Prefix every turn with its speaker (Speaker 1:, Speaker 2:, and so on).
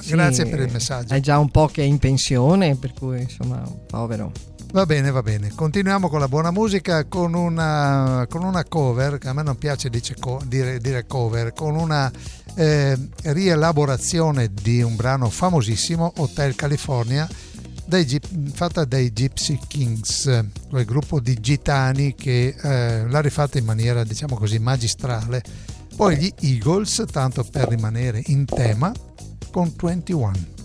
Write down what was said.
Speaker 1: Grazie per il messaggio.
Speaker 2: È già un po' che è in pensione, per cui insomma, povero.
Speaker 1: Va bene. Continuiamo con la buona musica, con una cover, che a me non piace dire cover, con una rielaborazione di un brano famosissimo, Hotel California, fatta dai Gypsy Kings, quel gruppo di gitani che l'ha rifatta in maniera, diciamo così, magistrale. Poi gli Eagles, tanto per rimanere in tema, con 21.